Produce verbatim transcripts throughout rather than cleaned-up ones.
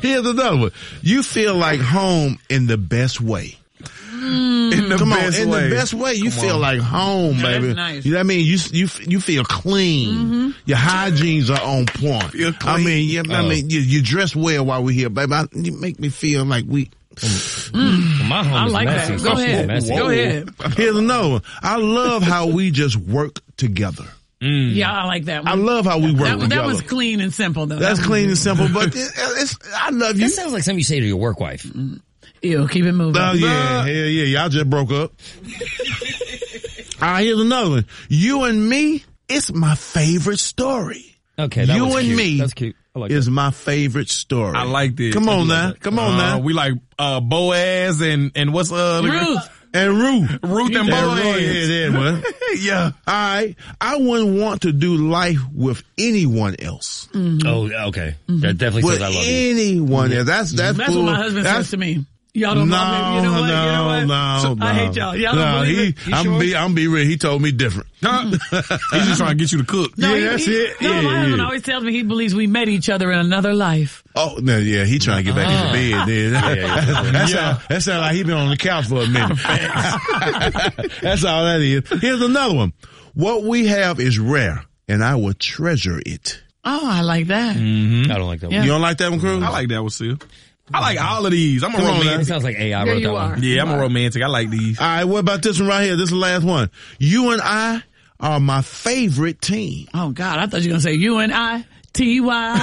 Here's another one. You feel like home in the best way. Mm. In the Come best on, in way. the best way. You Come feel on. like home, Yeah, baby. that's nice. You know what I mean? You you you feel clean. Mm-hmm. Your hygienes are on point. Feel I clean. mean, you, I Oh. mean, you, you dress well while we're here, baby. I, you make me feel like we. Mm. My home I is like messy. that. Go ahead. Messy. Go ahead. Here's another one. I love how we just work together. Mm. Yeah, I like that one. I love how we work that, together. that was clean and simple, though. That's That was- clean and simple, but it, it's, I love you. That sounds like something you say to your work wife. Ew, keep it moving. Oh, yeah, yeah, yeah. Y'all just broke up. All right, here's another one. You and me, it's my favorite story. Okay, that You was and cute. me That's cute. I like is that. my favorite story. I like this. Come on I now. like Come on uh, now. We like uh Boaz and and what's uh Ruth. And Ruth. Ruth and Yeah, Boaz. yeah, yeah, man. Yeah. All right. I wouldn't want to do life with anyone else. Oh, okay. That definitely With says I love you. anyone else. That's, that's, That's cool. what my husband That's, says to me. Y'all don't no, love me. You know what? no, you know what? no, So, no. I hate y'all. Y'all no, don't believe he, it? You I'm sure? be, I'm be real. He told me different. Huh? He's just trying to get you to cook. No, Yeah, he, that's he, it. No, Yeah, my husband yeah. always tells me he believes we met each other in another life. Oh, no, yeah, he trying to get back Ah. into bed. Then. Yeah, yeah. That, sound, that sound like he been on the couch for a minute. That's all that is. Here's another one. What we have is rare, and I will treasure it. Oh, I like that. I don't like that Yeah. one. You don't like that one, Cruz? I like that one, Sil. I like all of these. I'm a Come on, It romantic. sounds like A I There wrote you that are. one. Yeah, I'm a romantic. I like these. All right, what about this one right here? This is the last one. You and I are my favorite team. Oh, God. I thought you were going to say you and I, T Y.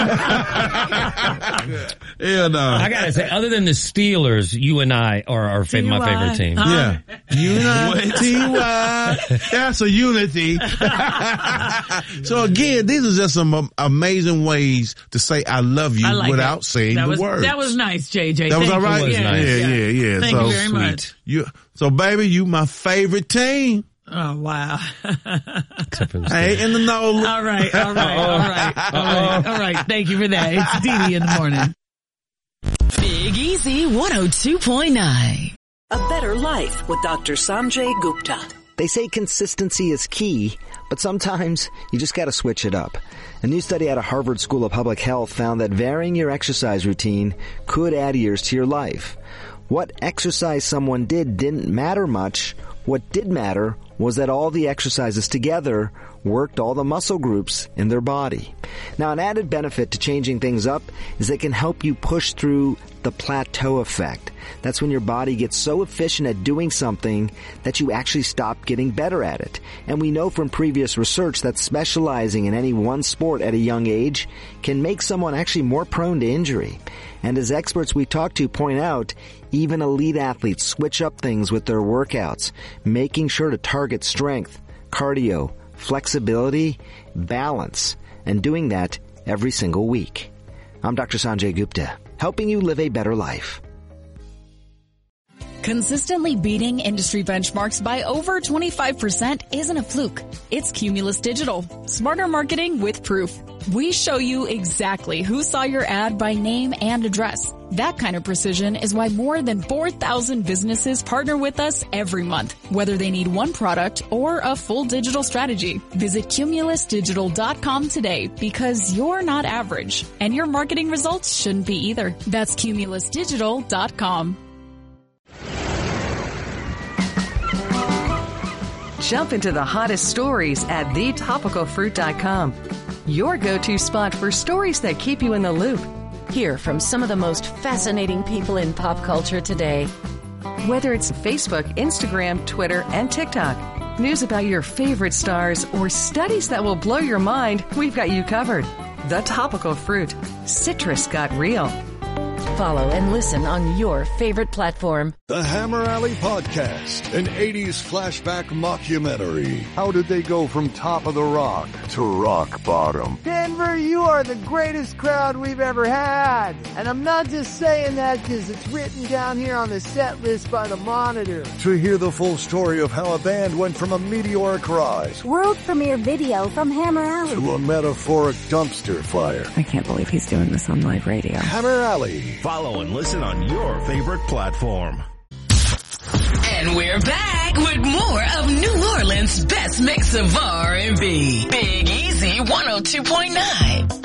Hell no. I gotta say, other than the Steelers, you and I are our fa- my T Y. favorite team. Huh? Yeah. You and I, T Y. That's a unity. So again, these are just some um, amazing ways to say I love you I like without that. saying that the was, words. That was nice, J J. That was Thank all right? you. was Yeah, nice. Yeah, yeah, yeah. Thank so you very sweet. much. You, so baby, you my favorite team. Oh, wow. Except for the I ain't Steelers. in the know. All right, all right, all right, all right, all right. Thank you for that. It's Dee Dee in the morning. Big Easy one oh two point nine. A Better Life with Doctor Sanjay Gupta. They say consistency is key, but sometimes you just gotta switch it up. A new study out of Harvard School of Public Health found that varying your exercise routine could add years to your life. What exercise someone did didn't matter much. What did matter was that all the exercises together worked all the muscle groups in their body. Now, an added benefit to changing things up is they can help you push through the plateau effect. That's when your body gets so efficient at doing something that you actually stop getting better at it. And we know from previous research that specializing in any one sport at a young age can make someone actually more prone to injury. And as experts we talk to point out, even elite athletes switch up things with their workouts, making sure to target strength, cardio, flexibility, balance, and doing that every single week. I'm Doctor Sanjay Gupta, helping you live a better life. Consistently beating industry benchmarks by over twenty-five percent isn't a fluke. It's Cumulus Digital. Smarter marketing with proof. We show you exactly who saw your ad by name and address. That kind of precision is why more than four thousand businesses partner with us every month, whether they need one product or a full digital strategy. Visit cumulus digital dot com today because you're not average and your marketing results shouldn't be either. That's cumulus digital dot com. Jump into the hottest stories at the topical fruit dot com. Your go-to spot for stories that keep you in the loop. Hear from some of the most fascinating people in pop culture today. Whether it's Facebook, Instagram, Twitter, and TikTok, news about your favorite stars, or studies that will blow your mind, we've got you covered. The Topical Fruit. Citrus got real. Follow and listen on your favorite platform. The Hammer Alley Podcast, an eighties flashback mockumentary. How did they go from top of the rock to rock bottom? Denver, you are the greatest crowd we've ever had. And I'm not just saying that because it's written down here on the set list by the Monitor. To hear the full story of how a band went from a meteoric rise world premiere video from Hammer Alley to a metaphoric dumpster fire. I can't believe he's doing this on live radio. Hammer Alley. Follow and listen on your favorite platform. And we're back with more of New Orleans' best mix of R and B. Big Easy one oh two point nine.